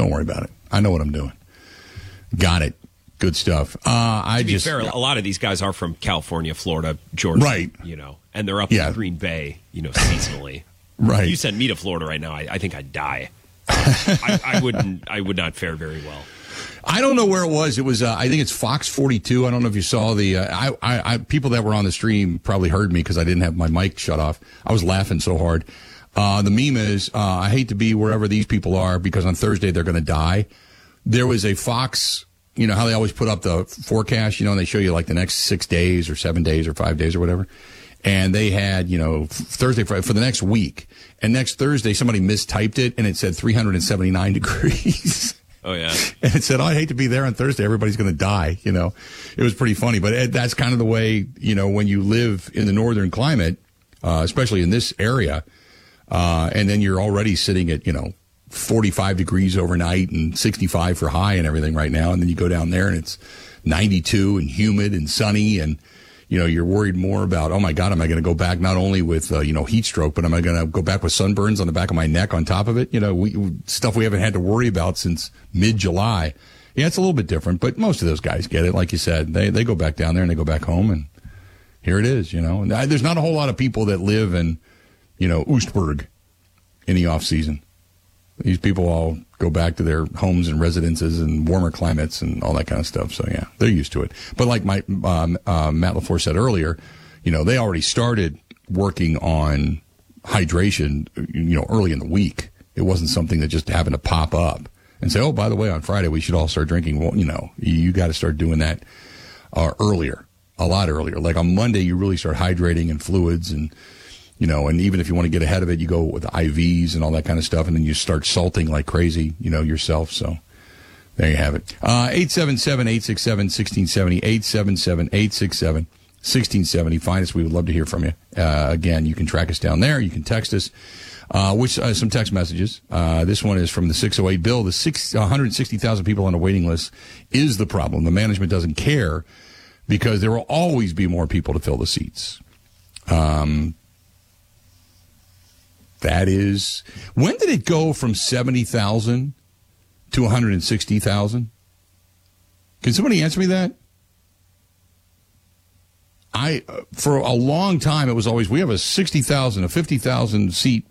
Don't worry about it. I know what I'm doing. Got it. Good stuff. To be fair, a lot of these guys are from California, Florida, Georgia, right? And they're up in Green Bay, seasonally. Right. If you sent me to Florida right now, I think I'd die. I would not fare very well. I don't know where it was. It was, I think it's Fox 42. I don't know if you saw the, people that were on the stream probably heard me because I didn't have my mic shut off. I was laughing so hard. The meme is, I hate to be wherever these people are because on Thursday they're going to die. There was a Fox, how they always put up the forecast, and they show you like the next 6 days or 7 days or 5 days or whatever. And they had, Thursday, Friday, for the next week. And next Thursday, somebody mistyped it and it said 379 degrees. Oh, yeah. And it said, I hate to be there on Thursday. Everybody's going to die. It was pretty funny. But that's kind of the way, when you live in the northern climate, especially in this area, and then you're already sitting at, 45 degrees overnight and 65 for high and everything right now. And then you go down there and it's 92 and humid and sunny and, you're worried more about, oh my God, am I going to go back not only with, heat stroke, but am I going to go back with sunburns on the back of my neck on top of it? Stuff we haven't had to worry about since mid-July. Yeah, it's a little bit different, but most of those guys get it. Like you said, they go back down there and they go back home and here it is, And there's not a whole lot of people that live in, Oostburg in the off season. These people all go back to their homes and residences and warmer climates and all that kind of stuff. So, yeah, they're used to it. But like Matt LaFleur said earlier, they already started working on hydration, early in the week. It wasn't something that just happened to pop up and say, oh, by the way, on Friday we should all start drinking. Well, you got to start doing that earlier, a lot earlier. Like on Monday, you really start hydrating and fluids and and even if you want to get ahead of it, you go with IVs and all that kind of stuff, and then you start salting like crazy, yourself. So there you have it. 877-867-1670, 877-867-1670. Find us. We would love to hear from you. Again, you can track us down there. You can text us, some text messages. This one is from the 608 Bill. The 160,000 people on the waiting list is the problem. The management doesn't care because there will always be more people to fill the seats. That is, when did it go from 70,000 to 160,000? Can somebody answer me that? For a long time, it was always, we have a 60,000, a 50,000 seat,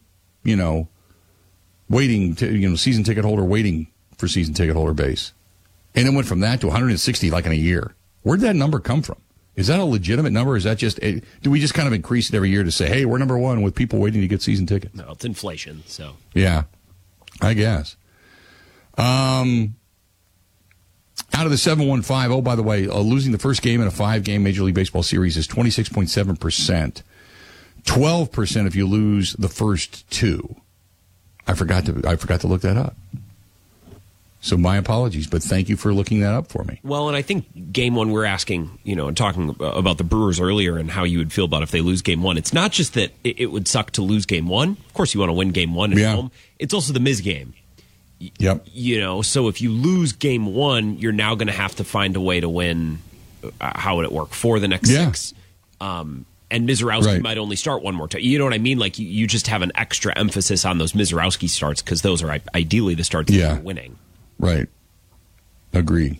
waiting to, season ticket holder waiting for season ticket holder base. And it went from that to 160 like in a year. Where'd that number come from? Is that a legitimate number? Is that do we just kind of increase it every year to say, hey, we're number one with people waiting to get season tickets? No, it's inflation, so. Yeah, I guess. Out of the 715, oh, by the way, losing the first game in a 5-game Major League Baseball series is 26.7%. 12% if you lose the first 2. I forgot to look that up. So my apologies, but thank you for looking that up for me. Well, and I think game 1 we're asking, and talking about the Brewers earlier and how you would feel about if they lose game 1. It's not just that it would suck to lose game 1. Of course, you want to win game 1 at home. It's also the Miz game. Yep. So if you lose game 1, you're now going to have to find a way to win. How would it work for the next 6? And Mizorowski might only start one more time. You know what I mean? Like you just have an extra emphasis on those Mizorowski starts because those are ideally the starts that you're winning. Right. Agreed.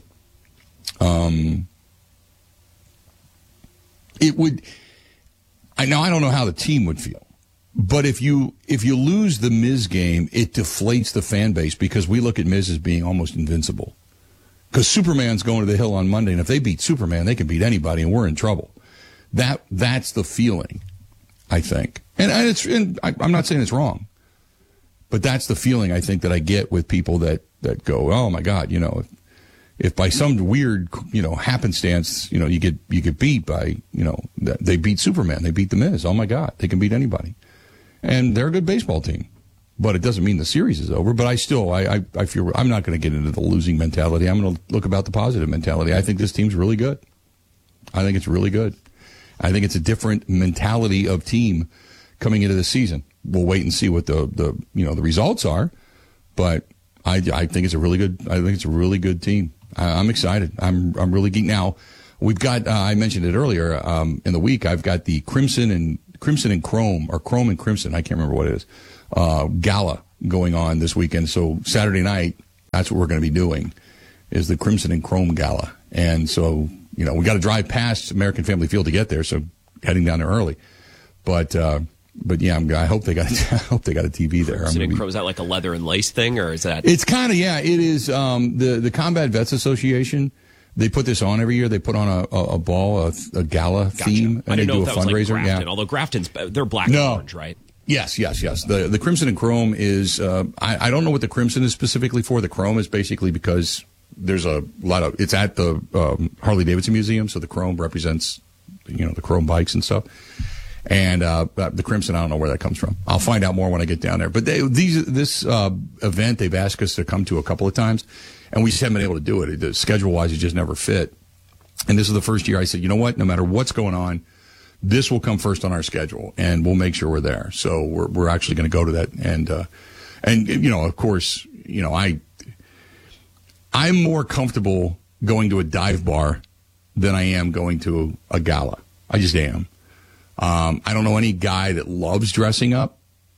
It would. I don't know how the team would feel, but if you lose the Miz game, it deflates the fan base because we look at Miz as being almost invincible. Because Superman's going to the hill on Monday, and if they beat Superman, they can beat anybody, and we're in trouble. That's the feeling, I think, and I'm not saying it's wrong, but that's the feeling I think that I get with people that go, oh my God, if by some weird, happenstance, you get beat by, they beat Superman, they beat the Miz. Oh my God, they can beat anybody, and they're a good baseball team, but it doesn't mean the series is over. But I still, I feel I'm not going to get into the losing mentality. I'm going to look about the positive mentality. I think this team's really good. I think it's really good. I think it's a different mentality of team coming into the season. We'll wait and see what the results are, but I think it's a really good team. I'm excited. I'm really geeked. Now we've got I mentioned it earlier in the week. I've got the Crimson and Chrome, or Chrome and Crimson. I can't remember what it is. Gala going on this weekend. So Saturday night, that's what we're going to be doing, is the Crimson and Chrome Gala. And so, we got to drive past American Family Field to get there, so heading down there early. But yeah, I hope they got a TV there. Crimson and Chrome, is that like a leather and lace thing, or is that? It's kind of, yeah. It is the Combat Vets Association. They put this on every year. They put on a ball, a gala theme, and they do a fundraiser. Like Grafton, although Grafton's they're black and orange, right? Yes. The Crimson and Chrome is. I don't know what the Crimson is specifically for. The Chrome is basically because there's a lot of. It's at the Harley Davidson Museum, so the Chrome represents, the Chrome bikes and stuff. And the Crimson, I don't know where that comes from. I'll find out more when I get down there. But this event, they've asked us to come to a couple of times, and we just haven't been able to do it. Schedule-wise, it just never fit. And this is the first year I said, you know what? No matter what's going on, this will come first on our schedule, and we'll make sure we're there. So we're actually going to go to that. And of course, I'm more comfortable going to a dive bar than I am going to a gala. I just am. I don't know any guy that loves dressing up,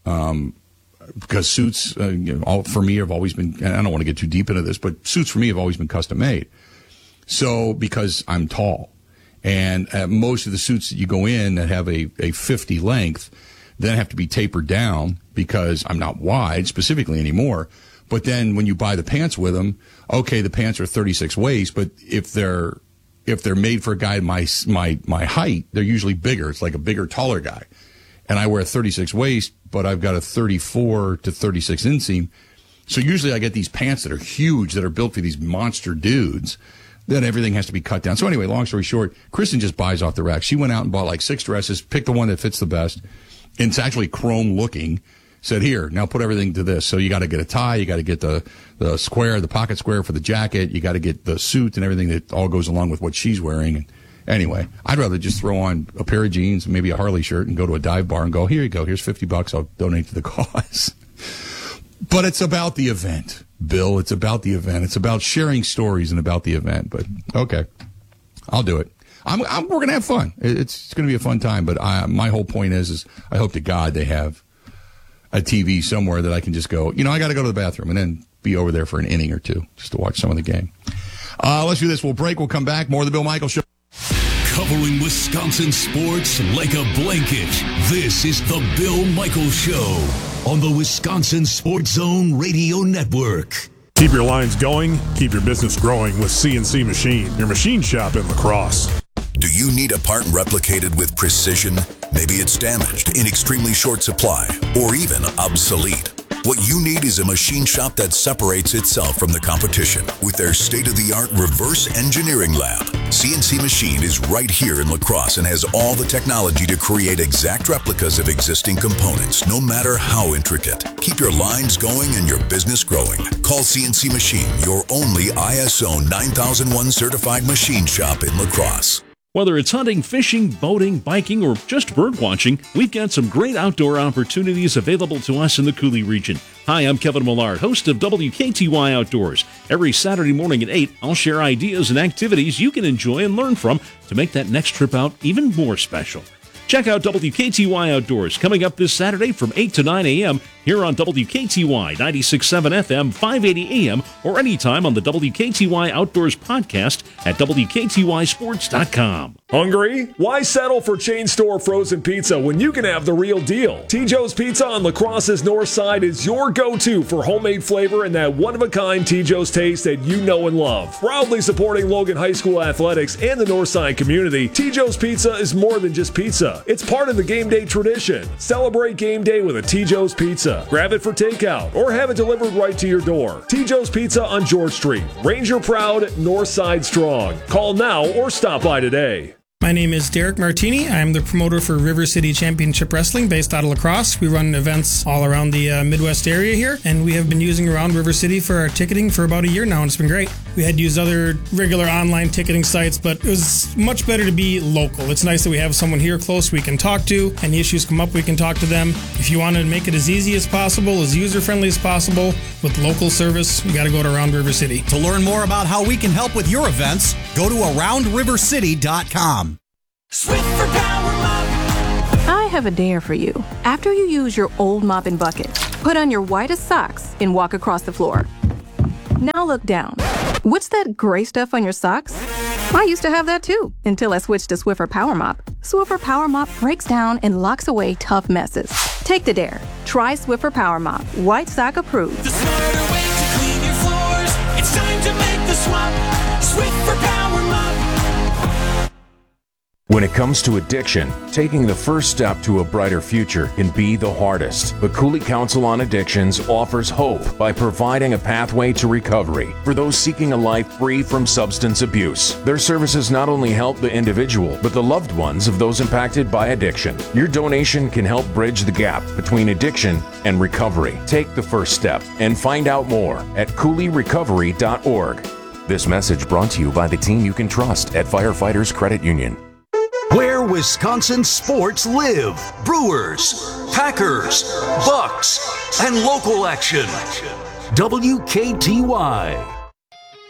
because suits, for me have always been, and I don't want to get too deep into this, but suits for me have always been custom made. So, because I'm tall, and most of the suits that you go in that have a 50 length then have to be tapered down because I'm not wide specifically anymore. But then when you buy the pants with them, okay, the pants are 36 waist, but if they're made for a guy my height, they're usually bigger. It's like a bigger, taller guy. And I wear a 36 waist, but I've got a 34 to 36 inseam. So usually I get these pants that are huge, that are built for these monster dudes. Then everything has to be cut down. So anyway, long story short, Kristen just buys off the rack. She went out and bought like 6 dresses, picked the one that fits the best. And it's actually chrome looking. Said, here, now put everything to this. So you got to get a tie, you got to get the square, the pocket square for the jacket, you got to get the suit and everything that all goes along with what she's wearing. And anyway, I'd rather just throw on a pair of jeans, maybe a Harley shirt, and go to a dive bar and go, here you go, here's $50, I'll donate to the cause. But it's about the event, Bill. It's about the event. It's about sharing stories and about the event. But okay, I'll do it. We're going to have fun. It's going to be a fun time. But my whole point is I hope to God they have a TV somewhere that I can just go, I got to go to the bathroom and then be over there for an inning or two just to watch some of the game. Let's do this. We'll break. We'll come back. More of the Bill Michaels Show. Covering Wisconsin sports like a blanket. This is the Bill Michaels Show on the Wisconsin Sports Zone Radio Network. Keep your lines going. Keep your business growing with CNC Machine, your machine shop in La Crosse. Do you need a part replicated with precision? Maybe it's damaged, in extremely short supply, or even obsolete. What you need is a machine shop that separates itself from the competition with their state-of-the-art reverse engineering lab. CNC Machine is right here in La Crosse and has all the technology to create exact replicas of existing components, no matter how intricate. Keep your lines going and your business growing. Call CNC Machine, your only ISO 9001 certified machine shop in La Crosse. Whether it's hunting, fishing, boating, biking, or just bird watching, we've got some great outdoor opportunities available to us in the Coulee region. Hi, I'm Kevin Millard, host of WKTY Outdoors. Every Saturday morning at 8, I'll share ideas and activities you can enjoy and learn from to make that next trip out even more special. Check out WKTY Outdoors coming up this Saturday from 8 to 9 a.m. here on WKTY 96.7 FM, 580 AM, or anytime on the WKTY Outdoors podcast at WKTYSports.com. Hungry? Why settle for chain store frozen pizza when you can have the real deal? T. Joe's Pizza on La Crosse's north side is your go-to for homemade flavor and that one-of-a-kind T. Joe's taste that you know and love. Proudly supporting Logan High School athletics and the north side community, T. Joe's Pizza is more than just pizza. It's part of the game day tradition. Celebrate game day with a T. Joe's Pizza. Grab it for takeout or have it delivered right to your door. T. Joe's Pizza on George Street. Ranger proud, north side strong. Call now or stop by today. My name is Derek Martini. I'm the promoter for River City Championship Wrestling based out of La Crosse. We run events all around the Midwest area here, and we have been using Around River City for our ticketing for about a year now, and it's been great. We had used other regular online ticketing sites, but it was much better to be local. It's nice that we have someone here close we can talk to. Any issues come up, we can talk to them. If you want to make it as easy as possible, as user-friendly as possible, with local service, you got to go to Around River City. To learn more about how we can help with your events, go to AroundRiverCity.com. Swift for Power Mop. I have a dare for you. After you use your old mop and bucket, put on your whitest socks and walk across the floor. Now look down. What's that gray stuff on your socks? I used to have that too, until I switched to Swiffer Power Mop. Swiffer Power Mop breaks down and locks away tough messes. Take the dare. Try Swiffer Power Mop. White sock approved. The smarter way to clean your floors. It's time to make the swap. Swiffer Power Mop. When it comes to addiction, taking the first step to a brighter future can be the hardest. But Cooley Council on Addictions offers hope by providing a pathway to recovery for those seeking a life free from substance abuse. Their services not only help the individual, but the loved ones of those impacted by addiction. Your donation can help bridge the gap between addiction and recovery. Take the first step and find out more at CooleyRecovery.org. This message brought to you by the team you can trust at Firefighters Credit Union. Where Wisconsin sports live. Brewers, Packers, Bucks, and local action. WKTY.